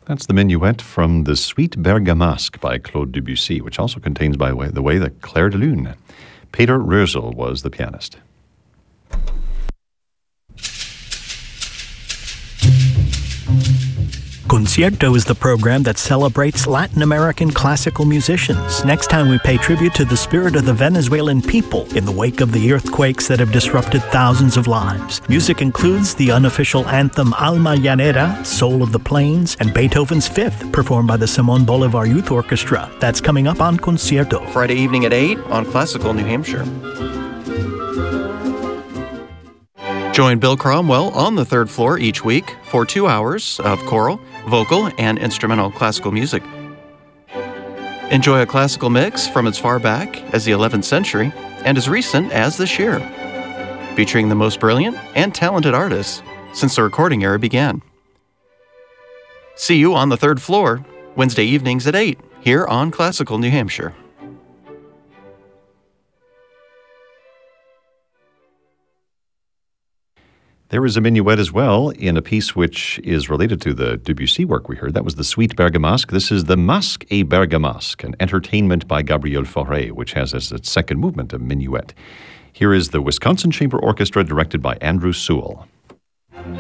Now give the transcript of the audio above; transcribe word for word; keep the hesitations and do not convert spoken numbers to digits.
That's the minuet from the Suite Bergamasque by Claude Debussy, which also contains, by the way, the Clair de Lune. Peter Rösel was the pianist. Concierto is the program that celebrates Latin American classical musicians. Next time we pay tribute to the spirit of the Venezuelan people in the wake of the earthquakes that have disrupted thousands of lives. Music includes the unofficial anthem Alma Llanera, Soul of the Plains, and Beethoven's Fifth, performed by the Simon Bolivar Youth Orchestra. That's coming up on Concierto. Friday evening at eight on Classical New Hampshire. Join Bill Cromwell on the third floor each week for two hours of choral, vocal, and instrumental classical music. Enjoy a classical mix from as far back as the eleventh century and as recent as this year, featuring the most brilliant and talented artists since the recording era began. See you on the third floor, Wednesday evenings at eight, here on Classical New Hampshire. There is a minuet as well in a piece which is related to the Debussy work we heard. That was the Suite Bergamasque. This is the Masque et Bergamasque, an entertainment by Gabriel Fauré, which has as its second movement a minuet. Here is the Wisconsin Chamber Orchestra directed by Andrew Sewell.